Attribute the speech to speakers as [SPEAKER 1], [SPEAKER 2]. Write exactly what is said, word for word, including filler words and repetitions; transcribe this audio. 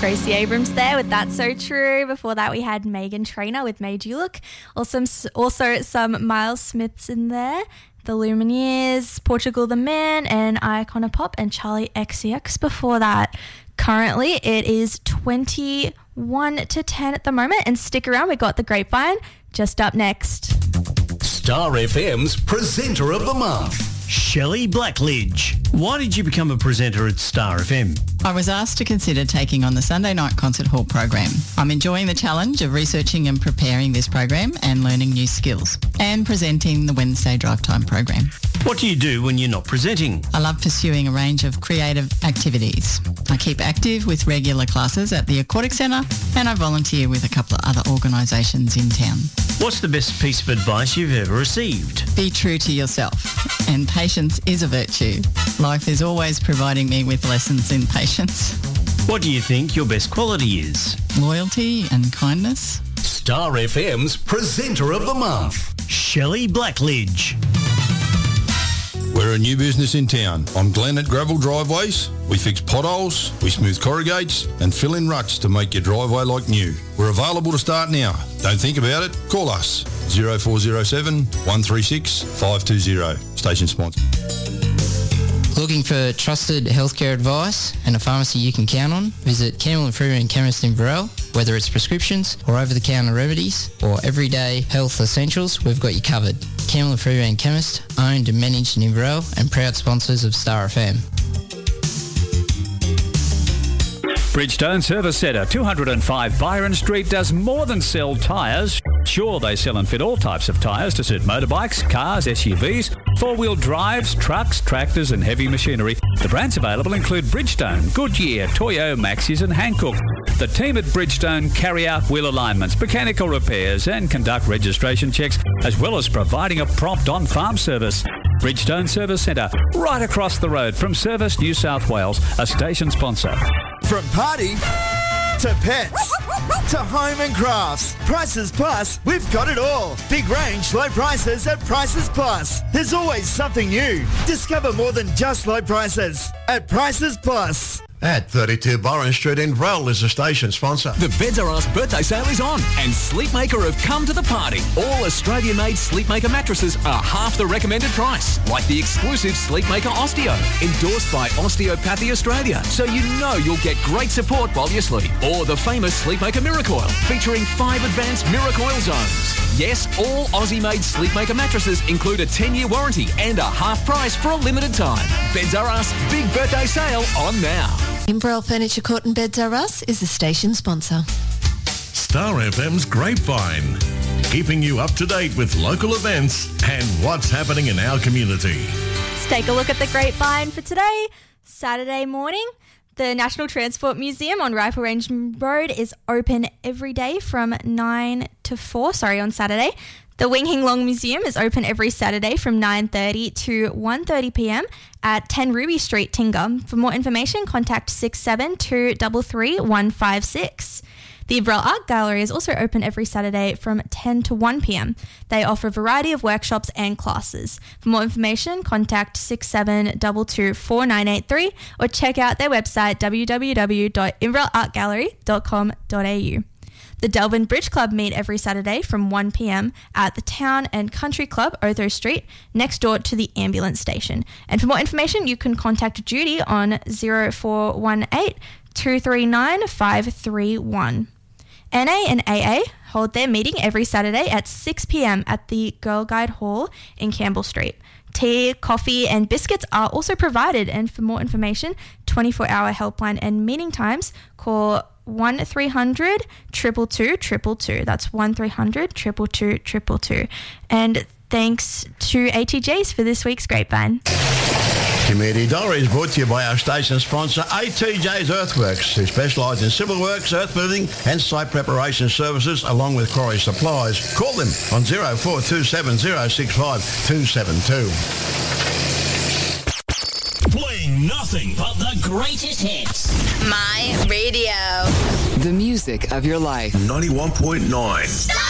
[SPEAKER 1] Tracy Abrams there with That's So True. Before that, we had Megan Trainor with Made You Look. Also, also some Miles Smiths in there. The Lumineers, Portugal the Man, and Icona Pop, and Charlie X C X before that. Currently, it is twenty-one to ten at the moment, and stick around, we got The Grapevine just up next.
[SPEAKER 2] Star F M's Presenter of the Month,
[SPEAKER 3] Shelley Blackledge. Why did you become a presenter at Star F M?
[SPEAKER 4] I was asked to consider taking on the Sunday Night Concert Hall program. I'm enjoying the challenge of researching and preparing this program and learning new skills, and presenting the Wednesday Drive Time program.
[SPEAKER 3] What do you do when you're not presenting?
[SPEAKER 4] I love pursuing a range of creative activities. I keep active with regular classes at the Aquatic Centre, and I volunteer with a couple of other organisations in town.
[SPEAKER 3] What's the best piece of advice you've ever received?
[SPEAKER 4] Be true to yourself, and patience is a virtue. Life is always providing me with lessons in patience.
[SPEAKER 3] What do you think your best quality is?
[SPEAKER 4] Loyalty and kindness.
[SPEAKER 2] Star F M's Presenter of the Month,
[SPEAKER 3] Shelley Blackledge.
[SPEAKER 5] We're a new business in town. I'm Glenn at Gravel Driveways. We fix potholes, we smooth corrugates and fill in ruts to make your driveway like new. We're available to start now. Don't think about it, call us. oh four oh seven, one three six, five two oh. Station sponsor.
[SPEAKER 6] Looking for trusted healthcare advice and a pharmacy you can count on? Visit Campbell and Freeman Chemist in Varel. Whether it's prescriptions or over-the-counter remedies or everyday health essentials, we've got you covered. Campbell and Freeman Chemist, owned and managed in Inverell and proud sponsors of Star F M.
[SPEAKER 7] Bridgestone Service Centre, two oh five Byron Street, does more than sell tyres. Sure, they sell and fit all types of tyres to suit motorbikes, cars, S U Vs, four-wheel drives, trucks, tractors and heavy machinery. The brands available include Bridgestone, Goodyear, Toyo, Maxxis and Hankook. The team at Bridgestone carry out wheel alignments, mechanical repairs and conduct registration checks, as well as providing a prompt on-farm service. Bridgestone Service Centre, right across the road from Service New South Wales, a station sponsor.
[SPEAKER 8] From party to pets to home and crafts, Prices Plus, we've got it all. Big range, low prices at Prices Plus. There's always something new. Discover more than just low prices at Prices Plus.
[SPEAKER 9] At thirty-two Byron Street in Varel is a station sponsor.
[SPEAKER 10] The Beds R Us birthday sale is on and Sleepmaker have come to the party. All Australian-made Sleepmaker mattresses are half the recommended price, like the exclusive Sleepmaker Osteo, endorsed by Osteopathy Australia, so you know you'll get great support while you sleep. Or the famous Sleepmaker Miracoil, featuring five advanced Miracoil zones. Yes, all Aussie-made Sleepmaker mattresses include a ten-year warranty and a half price for a limited time. Beds R Us big birthday sale on now.
[SPEAKER 11] Inverell Furniture Court and Beds R Us is the station sponsor.
[SPEAKER 12] Star F M's Grapevine, keeping you up to date with local events and what's happening in our community.
[SPEAKER 1] Let's take a look at the Grapevine for today, Saturday morning. The National Transport Museum on Rifle Range Road is open every day from nine to four, sorry, on Saturday. The Wing Hing Long Museum is open every Saturday from nine thirty to one thirty p m at ten Ruby Street, Tingum. For more information, contact six seven two three three, one five six. The Inverell Art Gallery is also open every Saturday from ten to one p m. They offer a variety of workshops and classes. For more information, contact six seven two two four nine eight three or check out their website w w w dot inverell art gallery dot com dot a u. The Delvin Bridge Club meet every Saturday from one p m at the Town and Country Club, Otho Street, next door to the ambulance station. And for more information, you can contact Judy on zero four one eight, two three nine, five three one. N A and A A hold their meeting every Saturday at six p m at the Girl Guide Hall in Campbell Street. Tea, coffee and biscuits are also provided, and for more information, twenty-four hour helpline and meeting times, call one three hundred, two two two, two two two. That's one three hundred, two two two, two two two. And thanks to A T Js for this week's Grapevine.
[SPEAKER 9] Community Diary is brought to you by our station sponsor A T J's Earthworks, who specialise in civil works, earth moving and site preparation services along with quarry supplies. Call them on zero four two seven zero six five two seven two.
[SPEAKER 2] Playing nothing but the greatest hits.
[SPEAKER 13] My radio.
[SPEAKER 14] The music of your life.
[SPEAKER 2] ninety-one point nine.